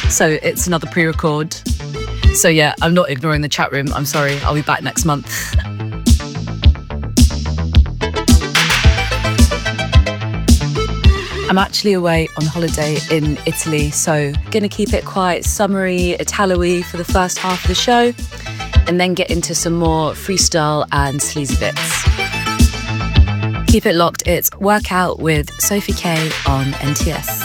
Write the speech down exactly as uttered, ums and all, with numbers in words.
So it's another pre-record. So yeah, I'm not ignoring the chat room. I'm sorry. I'll be back next month. I'm actually away on holiday in Italy, so gonna keep it quite summery, Italo-y for the first half of the show, and then get into some more freestyle and sleazy bits. Keep it locked. It's Workout with Sophie K on N T S.